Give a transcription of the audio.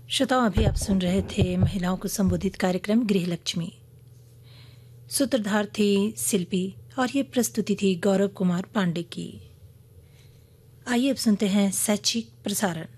श्रोताओं, अभी आप सुन रहे थे महिलाओं को संबोधित कार्यक्रम गृहलक्ष्मी। सूत्रधार थी शिल्पी और ये प्रस्तुति थी गौरव कुमार पांडे की। आइए अब सुनते हैं शैक्षिक प्रसारण।